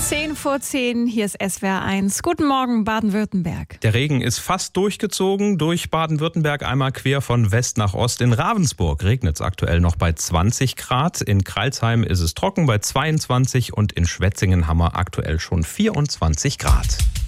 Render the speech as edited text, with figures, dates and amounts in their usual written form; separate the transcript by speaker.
Speaker 1: 10:10, hier ist SWR 1. Guten Morgen, Baden-Württemberg.
Speaker 2: Der Regen ist fast durchgezogen durch Baden-Württemberg, einmal quer von West nach Ost. In Ravensburg regnet es aktuell noch bei 20 Grad. In Crailsheim ist es trocken bei 22 und in Schwetzingen haben wir aktuell schon 24 Grad.